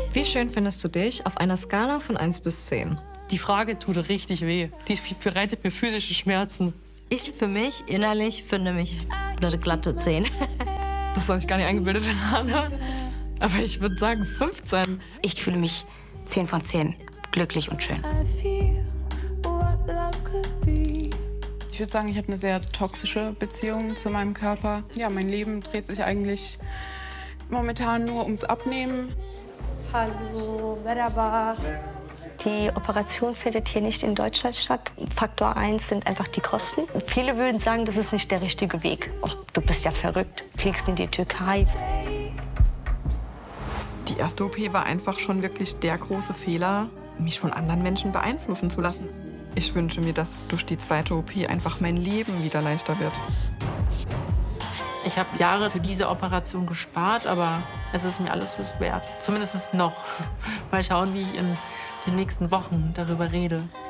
Wie schön findest du dich auf einer Skala von 1 bis 10? Die Frage tut richtig weh. Die bereitet mir physische Schmerzen. Ich für mich innerlich finde mich eine glatte 10. Das soll ich gar nicht eingebildet haben. Aber ich würde sagen 15. Ich fühle mich 10 von 10. Glücklich und schön. Ich würde sagen, ich habe eine sehr toxische Beziehung zu meinem Körper. Ja, mein Leben dreht sich eigentlich momentan nur ums Abnehmen. Hallo, merhaba. Die Operation findet hier nicht in Deutschland statt. Faktor 1 sind einfach die Kosten. Viele würden sagen, das ist nicht der richtige Weg. Och, du bist ja verrückt, fliegst in die Türkei. Die erste OP war einfach schon wirklich der große Fehler, mich von anderen Menschen beeinflussen zu lassen. Ich wünsche mir, dass durch die zweite OP einfach mein Leben wieder leichter wird. Ich habe Jahre für diese Operation gespart, aber es ist mir alles das wert. Zumindest noch. Mal schauen, wie ich in den nächsten Wochen darüber rede.